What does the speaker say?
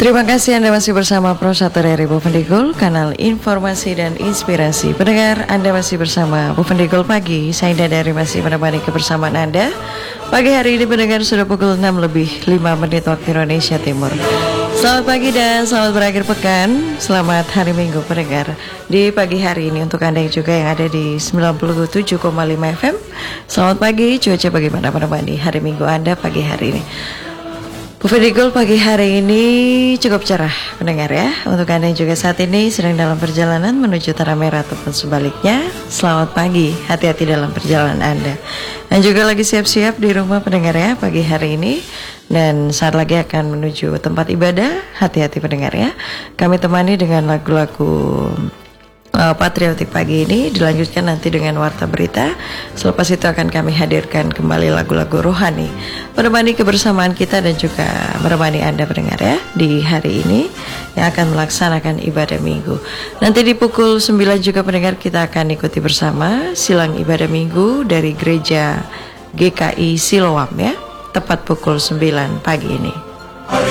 Terima kasih Anda masih bersama Pro 1 dari Bovendigul, kanal informasi dan inspirasi. Pendengar, Anda masih bersama Bovendigul Pagi. Saya dari masih menemani kebersamaan Anda. Pagi hari ini pendengar sudah pukul 6 lebih 5 menit waktu Indonesia Timur. Selamat pagi dan selamat berakhir pekan. Selamat hari Minggu pendengar. Di pagi hari ini untuk Anda juga yang ada di 97,5 FM. Selamat pagi, cuaca bagaimana menemani hari Minggu Anda pagi hari ini? Bovendigul pagi hari ini cukup cerah pendengar ya. Untuk Anda yang juga saat ini sedang dalam perjalanan menuju Tanah Merah ataupun sebaliknya, selamat pagi, hati-hati dalam perjalanan Anda. Dan juga lagi siap-siap di rumah pendengar ya pagi hari ini. Dan saat lagi akan menuju tempat ibadah, hati-hati pendengar ya. Kami temani dengan lagu-lagu patriotik pagi ini, dilanjutkan nanti dengan warta berita. Selepas itu akan kami hadirkan kembali lagu-lagu rohani menemani kebersamaan kita dan juga menemani Anda pendengar ya di hari ini yang akan melaksanakan ibadah minggu. Nanti di pukul 9 juga pendengar kita akan ikuti bersama silang ibadah minggu dari gereja GKI Siloam ya, tepat pukul 9 pagi ini.